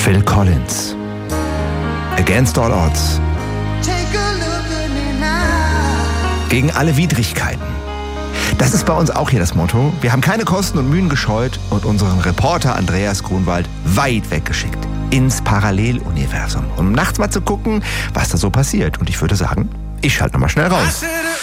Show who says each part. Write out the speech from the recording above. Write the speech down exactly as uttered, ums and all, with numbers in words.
Speaker 1: Phil Collins. Against all odds. Gegen alle Widrigkeiten. Das ist bei uns auch hier das Motto. Wir haben keine Kosten und Mühen gescheut und unseren Reporter Andreas Grunwald weit weggeschickt. Ins Paralleluniversum. Um nachts mal zu gucken, was da so passiert. Und ich würde sagen, ich schalte nochmal schnell raus.